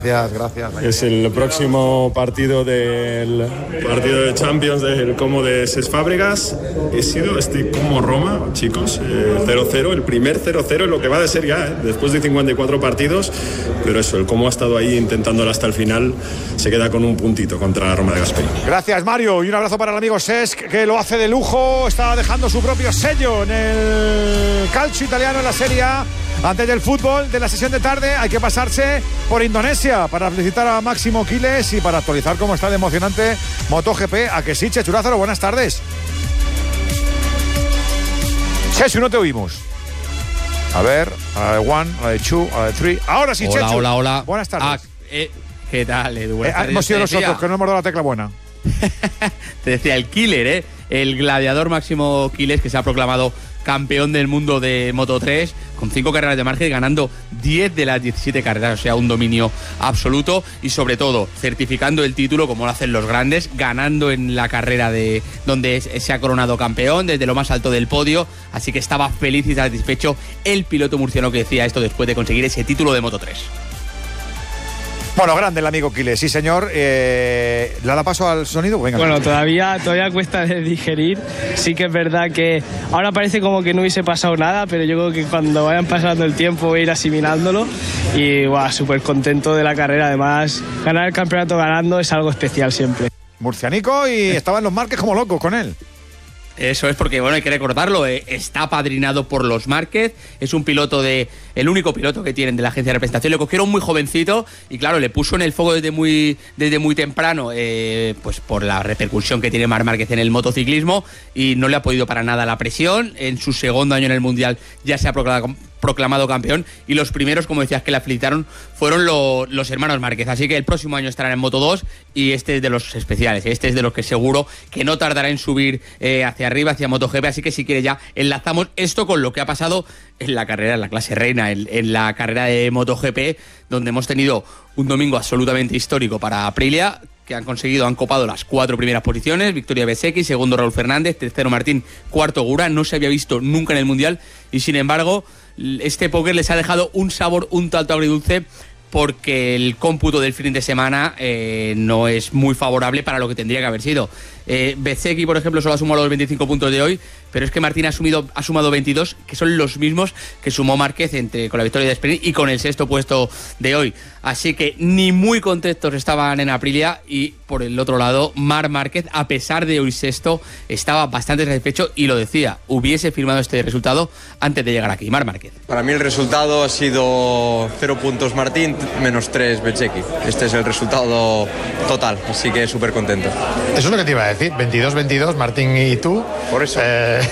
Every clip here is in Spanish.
Gracias. Es el próximo partido de Champions del Como de Ses Fábregas. He sido como Roma, chicos, 0-0, el primer 0-0 en lo que va de ser ya, después de 54 partidos, pero eso, el Como ha estado ahí intentándolo hasta el final, se queda con un puntito contra la Roma de Gasperi. Gracias, Mario, y un abrazo para el amigo Cesc, que lo hace de lujo, está dejando su propio sello en el calcio italiano, en la Serie A. Antes del fútbol de la sesión de tarde hay que pasarse por Indonesia para felicitar a Máximo Quiles y para actualizar cómo está el emocionante MotoGP. ¿A que sí, Chechu Lázaro? Buenas tardes. Chechu, no te oímos. A ver, a la de one, a la de two, a la de three. Ahora sí, Chechu. Hola. Buenas tardes. ¿Qué tal, Edu? Hemos sido nosotros que no hemos dado la tecla buena. Te decía, el killer, el gladiador Máximo Quiles, que se ha proclamado campeón del mundo de Moto3 con 5 carreras de margen, ganando 10 de las 17 carreras, o sea, un dominio absoluto y sobre todo certificando el título como lo hacen los grandes, ganando en la carrera de donde se ha coronado campeón desde lo más alto del podio, así que estaba feliz y satisfecho el piloto murciano que decía esto después de conseguir ese título de Moto3. Bueno, grande el amigo Quiles, sí señor. ¿Le da paso al sonido? Venga. Bueno, todavía cuesta de digerir. Sí que es verdad que ahora parece como que no hubiese pasado nada, pero yo creo que cuando vayan pasando el tiempo voy a ir asimilándolo. Y súper contento de la carrera. Además, ganar el campeonato ganando es algo especial siempre. Murcianico, y estaba en los Márquez como loco con él. Eso es porque, bueno, hay que recordarlo, está apadrinado por los Márquez, es un piloto el único piloto que tienen de la agencia de representación, le cogieron muy jovencito y claro, le puso en el fuego desde muy temprano, pues por la repercusión que tiene Marc Márquez en el motociclismo, y no le ha podido para nada la presión. En su segundo año en el Mundial ya se ha proclamado campeón, y los primeros, como decías, que la felicitaron fueron los hermanos Márquez, así que el próximo año estarán en Moto2 y este es de los especiales, este es de los que seguro que no tardará en subir hacia arriba, hacia MotoGP, así que si quiere ya enlazamos esto con lo que ha pasado en la carrera, en la clase reina, en la carrera de MotoGP, donde hemos tenido un domingo absolutamente histórico para Aprilia, que han copado las 4 primeras posiciones, victoria Bezzecchi, segundo Raúl Fernández, tercero Martín, cuarto Gura, no se había visto nunca en el Mundial, y sin embargo este póker les ha dejado un sabor un tanto agridulce, porque el cómputo del fin de semana no es muy favorable para lo que tendría que haber sido. Bezzecchi, por ejemplo, solo ha sumado los 25 puntos de hoy, pero es que Martín ha sumado 22, que son los mismos que sumó Márquez con la victoria de sprint y con el sexto puesto de hoy. Así que ni muy contentos estaban en Aprilia, y por el otro lado, Marc Márquez, a pesar de hoy sexto, estaba bastante satisfecho y lo decía, hubiese firmado este resultado antes de llegar aquí. Marc Márquez. Para mí el resultado ha sido 0 puntos Martín, menos 3 Bezzecchi. Este es el resultado total, así que súper contento. Eso es lo que te iba a decir, 22-22, Martín y tú. Por eso.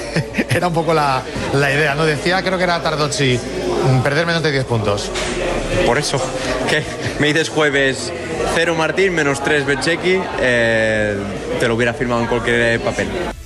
Era un poco la idea, ¿no? Decía, creo que era Tardozzi, perder menos de 10 puntos. Por eso. ¿Qué? Me dices jueves 0 Martín, menos 3 Bezzecchi, te lo hubiera firmado en cualquier papel.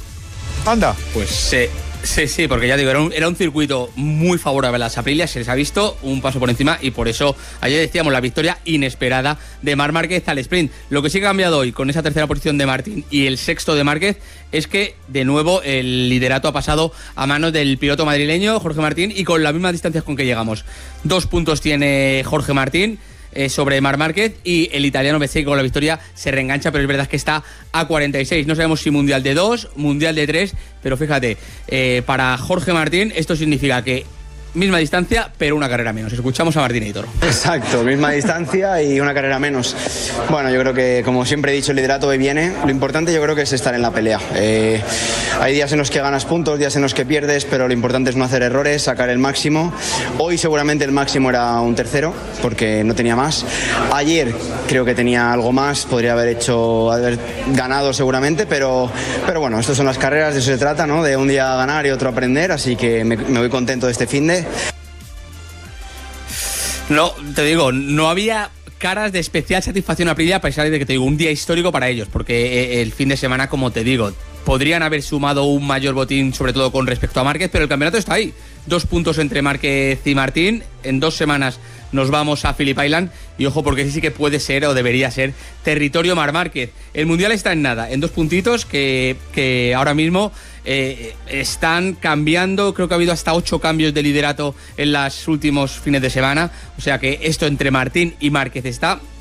Anda. Pues sí, porque ya digo, era un circuito muy favorable a las Aprilias, se les ha visto un paso por encima, y por eso ayer decíamos la victoria inesperada de Marc Márquez al sprint. Lo que sí que ha cambiado hoy con esa tercera posición de Martín y el sexto de Márquez es que de nuevo el liderato ha pasado a manos del piloto madrileño Jorge Martín, y con las mismas distancias con que llegamos. 2 puntos tiene Jorge Martín sobre Marc Márquez, y el italiano Bezzecchi con la victoria se reengancha, pero es verdad que está a 46. No sabemos si mundial de 2, mundial de 3, pero fíjate, para Jorge Martín esto significa que misma distancia, pero una carrera menos. Escuchamos a Martín Editor. Exacto, misma distancia y una carrera menos. Bueno, yo creo que, como siempre he dicho, el liderato hoy viene. Lo importante yo creo que es estar en la pelea. Hay días en los que ganas puntos, días en los que pierdes, pero lo importante es no hacer errores, sacar el máximo. Hoy seguramente el máximo era un tercero, porque no tenía más. Ayer creo que tenía algo más, podría haber ganado seguramente, pero bueno, estas son las carreras, de eso se trata, ¿no? De un día ganar y otro aprender, así que me voy contento de este finde. No, te digo, no había caras de especial satisfacción a Aprilia, a pesar de que te digo, un día histórico para ellos, porque el fin de semana, como te digo, podrían haber sumado un mayor botín, sobre todo con respecto a Márquez, pero el campeonato está ahí. 2 puntos entre Márquez y Martín. En 2 semanas nos vamos a Phillip Island, y ojo, porque sí que puede ser o debería ser territorio Marc Márquez. El mundial está en nada, en 2 puntitos que ahora mismo están cambiando. Creo que ha habido hasta 8 cambios de liderato en los últimos fines de semana, o sea que esto entre Martín y Márquez está